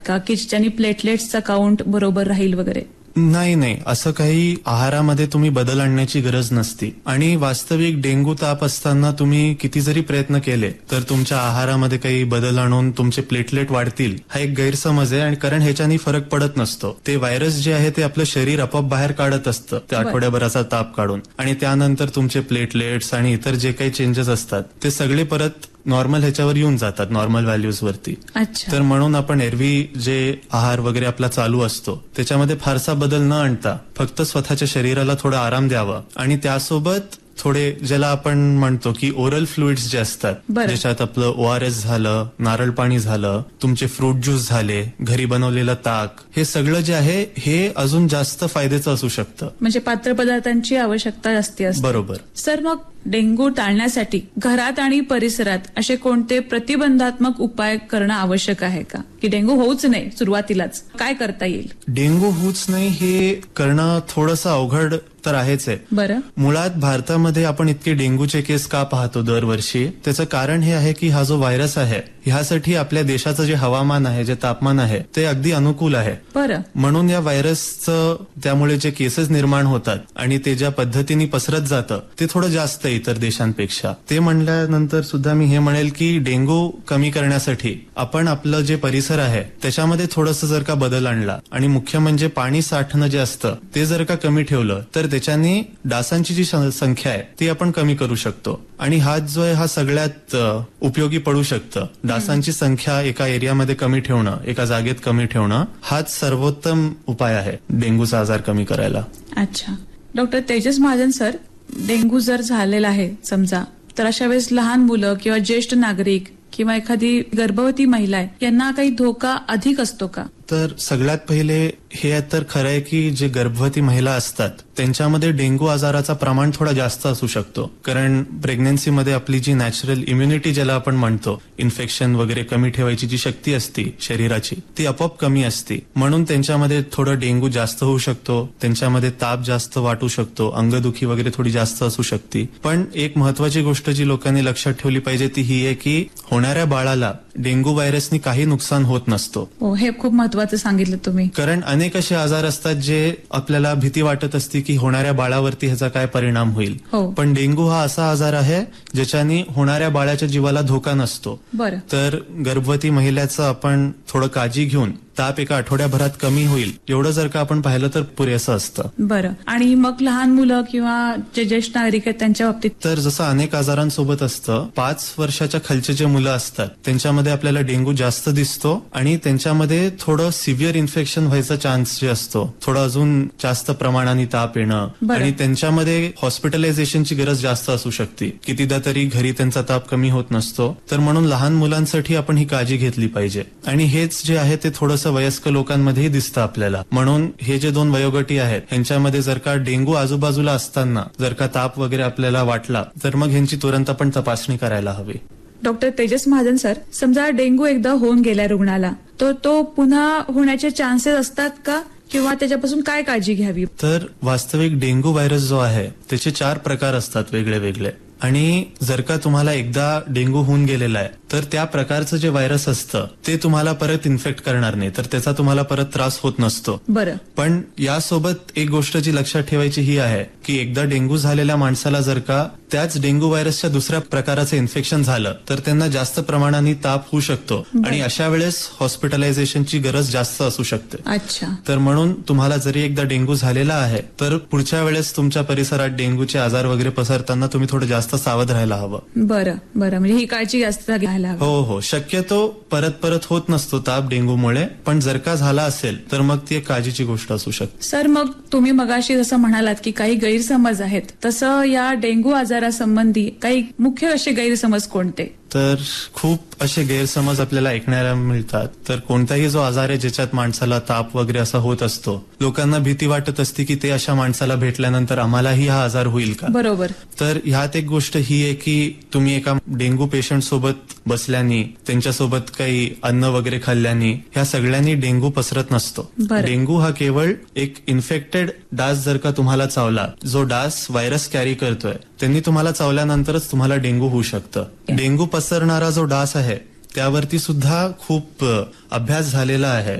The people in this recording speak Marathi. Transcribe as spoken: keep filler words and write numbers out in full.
का की ज्याने प्लेटलेट्सचा काउंट बरोबर राहील वगैरे? नाही नाही, असं काही आहारामध्ये तुम्ही बदल आणण्याची गरज नसती. आणि वास्तविक डेंग्यू ताप असताना तुम्ही किती जरी प्रयत्न केले तर तुमच्या आहारामध्ये काही बदल आणून तुमचे प्लेटलेट वाढतील हा एक गैरसमज आहे. आणि कारण ह्याच्यानी फरक पडत नसतो. ते व्हायरस जे आहे ते आपलं शरीर आपोआप बाहेर काढत असतं त्या आठवड्याभराचा ताप काढून, आणि त्यानंतर तुमचे प्लेटलेट्स आणि इतर जे काही चेंजेस असतात ते सगळे परत नॉर्मल ह्याच्यावर येऊन जातात, नॉर्मल व्हॅल्यूज वरती. तर म्हणून आपण एरवी जे आहार वगैरे आपला चालू असतो त्याच्यामध्ये फारसा बदल न आणता फक्त स्वतःच्या शरीराला थोडा आराम द्यावा. आणि त्यासोबत थोडे ज्याला आपण म्हणतो की ओरल फ्लुइड्स जे असतात, ज्याच्यात आपलं ओ आर एस झालं, नारळ पाणी झालं, तुमचे फ्रूट ज्यूस झाले, घरी बनवलेलं ताक, हे सगळं जे आहे हे अजून जास्त फायद्याचं असू शकतं. म्हणजे पात्र पदार्थांची आवश्यकता जास्ती असते. बरोबर. सर, मग डेंग्यू टाळण्यासाठी घरात आणि परिसरात असे कोणते प्रतिबंधात्मक उपाय करणं आवश्यक आहे का, की डेंग्यू होऊच नाही सुरुवातीलाच? काय करता येईल? डेंग्यू होऊच नाही हे करणं थोडंसं अवघड तर आहेच आहे. बरं. मुळात भारतामध्ये आपण इतके डेंग्यूचे केस का पाहतो दरवर्षी? त्याचं कारण हे आहे की हा जो व्हायरस आहे ह्यासाठी आपल्या देशाचं जे हवामान आहे, जे तापमान आहे ते अगदी अनुकूल आहे. बरं. म्हणून या व्हायरसचं त्यामुळे जे केसेस निर्माण होतात आणि ते ज्या पद्धतीने पसरत जातं ते थोडं जास्त आहे इतर देशांपेक्षा. ते म्हणल्यानंतर सुद्धा मी हे म्हणेल की डेंग्यू कमी करण्यासाठी आपण आपलं जे परिसर आहे त्याच्यामध्ये थोडंसं जर का बदल आणला आणि मुख्य म्हणजे पाणी साठणं जे असतं ते जर का कमी ठेवलं तर त्याच्याने डासांची जी संख्या आहे ती आपण कमी करू शकतो. आणि हाच जो आहे हा सगळ्यात उपयोगी पडू शकतं. डासांची संख्या एका एरियामध्ये कमी ठेवणं, एका जागेत कमी ठेवणं हाच सर्वोत्तम उपाय आहे डेंग्यूचा आजार कमी करायला. अच्छा. Doctor Tejas Mahajan sir, dengue जर झालेला आहे समजा, तर अशा वेळेस लहान मुलं किंवा ज्येष्ठ नागरिक किंवा एखादी गर्भवती महिला आहे यांना काही धोका अधिक असतो का? तर सगळ्यात पहिले हे तर खरं आहे की जे गर्भवती महिला असतात त्यांच्यामध्ये डेंग्यू आजाराचा प्रमाण थोडा जास्त असू शकतो. कारण प्रेग्नन्सीमध्ये आपली जी नॅचरल इम्युनिटी ज्याला आपण म्हणतो, इन्फेक्शन वगैरे कमी ठेवायची जी शक्ती असते शरीराची ती आपोआप कमी असते. म्हणून त्यांच्यामध्ये थोडं डेंग्यू जास्त होऊ शकतो, त्यांच्यामध्ये ताप जास्त वाटू शकतो, अंगदुखी वगैरे थोडी जास्त असू शकते. पण एक महत्वाची गोष्ट जी लोकांनी लक्षात ठेवली पाहिजे ती ही आहे की होणाऱ्या बाळाला डेंग्यू व्हायरसनी काही नुकसान होत नसतो. हो, हे खूप महत्वाचं सांगितलं तुम्ही. कारण अनेक असे आजार असतात जे आपल्याला भीती वाटत असते की होणाऱ्या बाळावरती ह्याचा काय परिणाम होईल. पण डेंग्यू हा असा आजार आहे ज्याच्याने होणाऱ्या बाळाच्या जीवाला धोका नसतो. बरं. तर गर्भवती महिलेचं आपण थोडं काळजी घेऊन ताप एका आठवड्याभरात कमी होईल एवढं जर का आपण पाहिलं तर पुरेसं असतं. बरं. आणि मग लहान मुलं किंवा जे ज्येष्ठ नागरिक आहेत त्यांच्या बाबतीत? तर जसं अनेक आजारांसोबत असतं, पाच वर्षाच्या खालचे जे मुलं असतात त्यांच्यामध्ये आपल्याला डेंग्यू जास्त दिसतो आणि त्यांच्यामध्ये थोडं सिव्हिअर इन्फेक्शन व्हायचा चान्स जे असतो, थोडं अजून जास्त प्रमाणाने ताप येणं आणि त्यांच्यामध्ये हॉस्पिटलायझेशनची गरज जास्त असू शकते. कितीदा तरी घरी त्यांचा ताप कमी होत नसतो. तर म्हणून लहान मुलांसाठी आपण ही काळजी घेतली पाहिजे. आणि हेच जे आहे ते थोडं वयस्कर लोकांमध्येही दिसतं आपल्याला. म्हणून हे जे दोन वयोगटी आहेत ह्यांच्यामध्ये जर का डेंग्यू आजूबाजूला असताना जर का ताप वगैरे आपल्याला वाटला तर मग ह्यांची तुरंत आपण तपासणी करायला हवी. डॉक्टर तेजस महाजन सर, समजा डेंग्यू एकदा होऊन गेला रुग्णाला, तर तो पुन्हा होण्याचे चान्सेस असतात का, किंवा त्याच्यापासून काय काळजी घ्यावी? तर वास्तविक डेंग्यू व्हायरस जो आहे त्याचे चार प्रकार असतात वेगळे वेगळे. आणि जर का तुम्हाला एकदा डेंग्यू होऊन गेलेला आहे तर त्या प्रकारचं जे व्हायरस असतं ते तुम्हाला परत इन्फेक्ट करणार नाही, तर त्याचा तुम्हाला परत त्रास होत नसतो. बरं. पण यासोबत एक गोष्ट जी लक्षात ठेवायची ही आहे की एकदा डेंग्यू झालेल्या माणसाला जर का त्याच डेंग्यू व्हायरसच्या दुसऱ्या प्रकाराचं इन्फेक्शन झालं तर त्यांना जास्त प्रमाणाने ताप होऊ शकतो आणि अशा वेळेस हॉस्पिटलायझेशनची गरज जास्त असू शकते. अच्छा. तर म्हणून तुम्हाला जरी एकदा डेंग्यू झालेला आहे तर पुढच्या वेळेस तुमच्या परिसरात डेंग्यूचे आजार वगैरे पसरताना तुम्ही थोडं जास्त सावध राहायला हवं. बरं बरं, म्हणजे ही काळजी जास्त घ्यायला हवी. हो हो, शक्यतो परत परत होत नसतो ताप डेंग्यूमुळे, पण जर का झाला असेल तर मग ती एक काळजीची गोष्ट असू शकते. सर, मग तुम्ही मगाशी जसं म्हणालात की काही गैरसमज आहेत, तसं या डेंग्यू आजारासंबंधी काही मुख्य असे गैरसमज कोणते? तर खूप असे गैरसमज आपल्याला ऐकण्याला मिळतात. तर कोणताही जो आजार आहे ज्याच्यात माणसाला ताप वगैरे असा होत असतो, लोकांना भीती वाटत असते की ते अशा माणसाला भेटल्यानंतर आम्हालाही हा आजार होईल का. बरोबर. तर ह्यात एक गोष्ट ही आहे की तुम्ही एका डेंग्यू पेशंट सोबत बसल्याने, त्यांच्यासोबत काही अन्न वगैरे खाल्ल्याने ह्या सगळ्यांनी डेंग्यू पसरत नसतो. डेंग्यू हा केवळ एक इन्फेक्टेड डास जर का तुम्हाला चावला, जो डास व्हायरस कॅरी करतोय, त्यांनी तुम्हाला चावल्यानंतरच तुम्हाला डेंग्यू होऊ शकतं. डेंग्यू पसरणारा जो डास आहे त्यावरती सुद्धा खूप अ, अभ्यास झालेला आहे.